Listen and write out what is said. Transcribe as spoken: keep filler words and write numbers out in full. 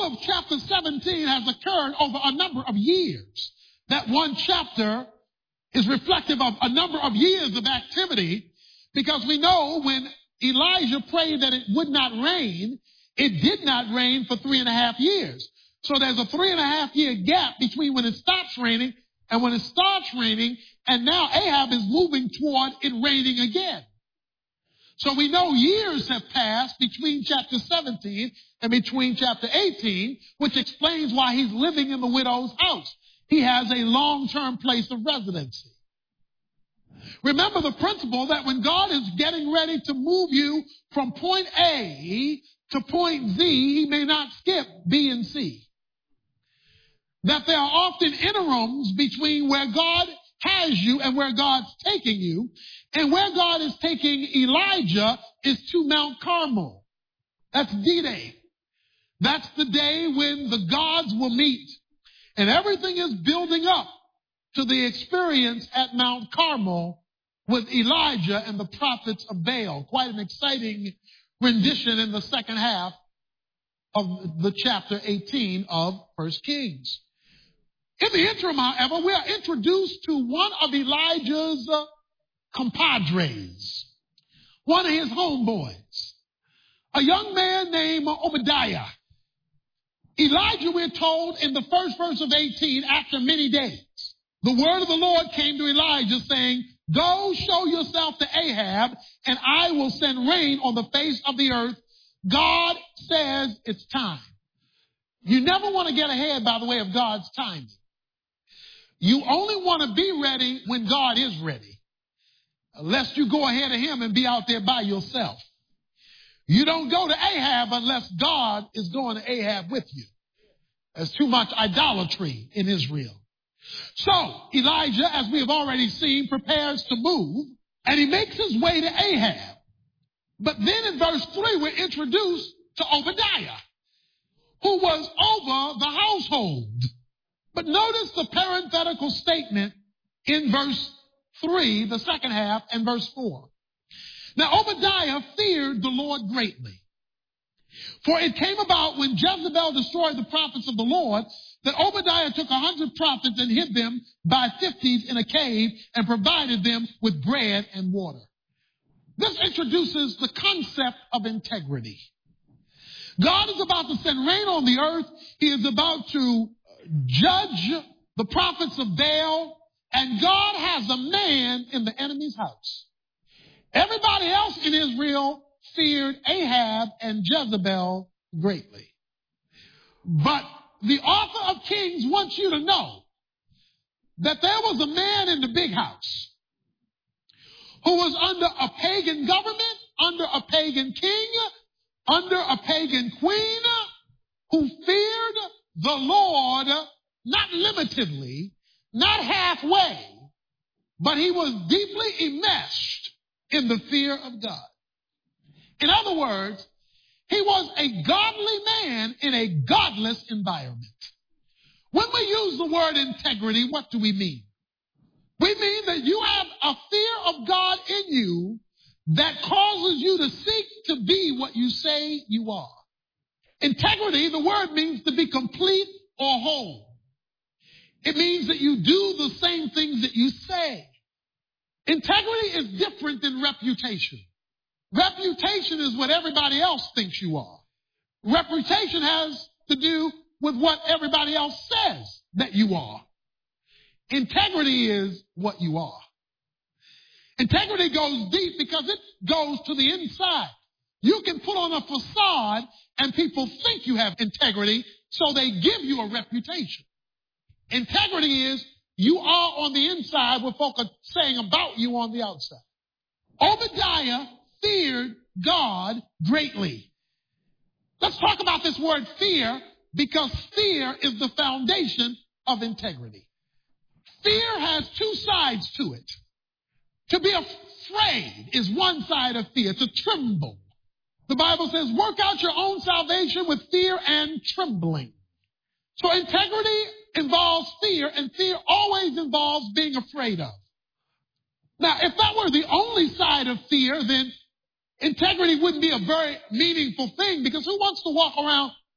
all of chapter seventeen has occurred over a number of years. That one chapter is reflective of a number of years of activity, because we know when Elijah prayed that it would not rain, it did not rain for three and a half years. So there's a three and a half year gap between when it stops raining and when it starts raining, and now Ahab is moving toward it raining again. So we know years have passed between chapter seventeen and between chapter eighteen, which explains why he's living in the widow's house. He has a long-term place of residency. Remember the principle that when God is getting ready to move you from point A to point Z, he may not skip B and C. That there are often interims between where God has you and where God's taking you. And where God is taking Elijah is to Mount Carmel. That's D-Day. That's the day when the gods will meet. And everything is building up to the experience at Mount Carmel with Elijah and the prophets of Baal. Quite an exciting rendition in the second half of the chapter eighteen of First Kings. In the interim, however, we are introduced to one of Elijah's uh, compadres, one of his homeboys, a young man named Obadiah. Elijah, we're told in the first verse of eighteen, after many days, the word of the Lord came to Elijah saying, go show yourself to Ahab, and I will send rain on the face of the earth. God says it's time. You never want to get ahead by the way of God's timing. You only want to be ready when God is ready, lest you go ahead of him and be out there by yourself. You don't go to Ahab unless God is going to Ahab with you. There's too much idolatry in Israel. So Elijah, as we have already seen, prepares to move, and he makes his way to Ahab. But then in verse three, we're introduced to Obadiah, who was over the household. But notice the parenthetical statement in verse three, the second half, and verse four. Now Obadiah feared the Lord greatly. For it came about when Jezebel destroyed the prophets of the Lord that Obadiah took a hundred prophets and hid them by fifties in a cave and provided them with bread and water. This introduces the concept of integrity. God is about to send rain on the earth. He is about to judge the prophets of Baal, and God has a man in the enemy's house. Everybody else in Israel feared Ahab and Jezebel greatly. But the author of Kings wants you to know that there was a man in the big house who was under a pagan government, under a pagan king, under a pagan queen, who feared the Lord, not limitedly, not halfway, but he was deeply enmeshed in the fear of God. In other words, he was a godly man in a godless environment. When we use the word integrity, what do we mean? We mean that you have a fear of God in you that causes you to seek to be what you say you are. Integrity, the word means to be complete or whole. It means that you do the same things that you say. Integrity is different than reputation. Reputation is what everybody else thinks you are. Reputation has to do with what everybody else says that you are. Integrity is what you are. Integrity goes deep because it goes to the inside. You can put on a facade and people think you have integrity, so they give you a reputation. Integrity is you are on the inside what folk are saying about you on the outside. Obadiah feared God greatly. Let's talk about this word fear, because fear is the foundation of integrity. Fear has two sides to it. To be afraid is one side of fear, to tremble. The Bible says, work out your own salvation with fear and trembling. So integrity involves fear, and fear always involves being afraid of. Now, if that were the only side of fear, then integrity wouldn't be a very meaningful thing, because who wants to walk around